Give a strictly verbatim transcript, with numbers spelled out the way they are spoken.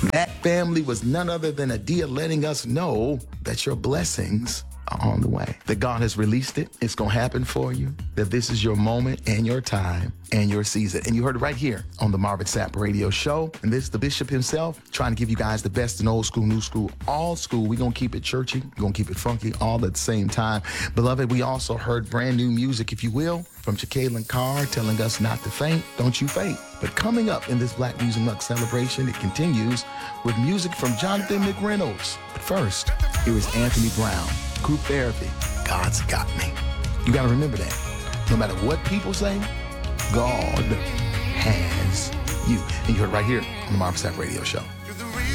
That family was none other than Adia letting us know that your blessings are on the way. That God has released it. It's going to happen for you. That this is your moment and your time and your season. And you heard it right here on the Marvin Sapp Radio Show. And this is the Bishop himself trying to give you guys the best in old school, new school, all school. We're going to keep it churchy. We're going to keep it funky all at the same time. Beloved, we also heard brand new music, if you will, from Jacqueline Carr telling us not to faint. Don't you faint. But coming up in this Black Music Month celebration, it continues with music from Jonathan McReynolds. But first, here is Anthony Brown, Group Therapy, God's Got Me. You got to remember that. No matter what people say, God has you. And you heard it right here on the Marvin Sapp Radio Show.